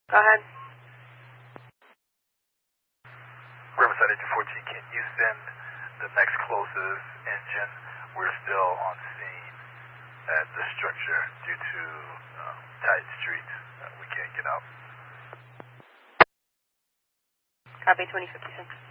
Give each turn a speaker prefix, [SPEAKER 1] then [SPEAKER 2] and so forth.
[SPEAKER 1] Go ahead.
[SPEAKER 2] Riverside Engine 14, can you send the next closest engine? We're still on scene at the structure due to tight streets. We can't get out.
[SPEAKER 1] Copy 2056.